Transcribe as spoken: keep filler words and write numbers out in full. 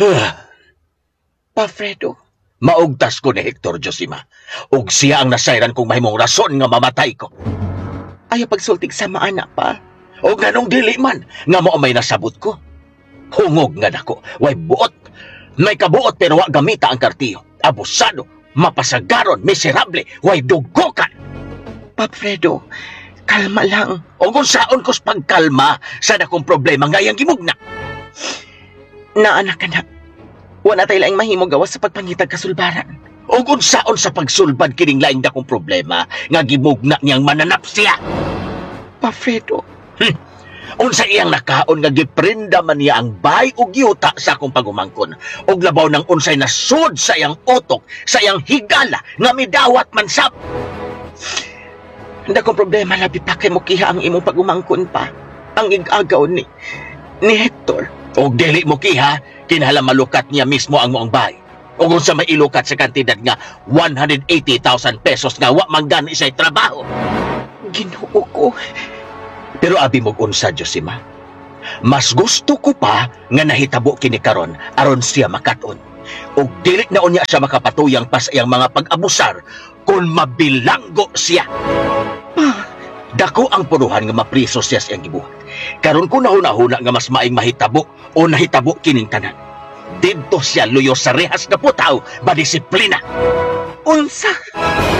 Pa Fredo, Maugtas ko ni Hector Josima. Ug siya ang nasayran kong mahimong rason nga mamatay ko. ayaw pagsultig sa maana pa. O ganong dili man, nga mo may nasabot ko. Hungog nga nako, way buot. May kabuot pero wa gamita ang kartiyo. Abusado, mapasagaron, miserable, way dugo ka. Pa Fredo, kalma lang. O kung saon ko's pagkalma sa dakong problema nga iyang gimugna. Naanak ka na. Wala tayo laing mahimo gawas sa pagpangitag kasulbaran. O kung saon sa pagsulbad kining laing dakong problema nga gimugna niyang mananap siya. Pa Fredo, Hmm. Unsa iyang nakaon nga giprinda man niya ang bay ug yuta sa akong pagumangkon. Og labaw ng unsay nasud sa iyang utok, sa iyang higala nga midawat man sab. hindi kong problema labi pa kay mo kiha ang imong pagumangkon pa. Ang igagaw ni, ni Hector. Og dili mo kiha, kinahanglan malukat niya mismo ang moong bay. Og unsa may ilukat sa kantidad nga one hundred eighty thousand pesos nga wa manggani sa trabaho. Ginoo ko. Pero abi mo unsa, Josima. Mas gusto ko pa nga nahitabo kini karon aron siya makaton. Og dili na unya siya makapatuyang pa sa iyang mga pag-abusar kung mabilanggo siya. Pa, Dako ang puruhan nga mapriso siya sa iyang gibuhat. Karon ko nahuna-huna nga mas maing mahitabo o nahitabo kining tanan. Didto siya luyo sa rehas na putaw ba disiplina. unsa?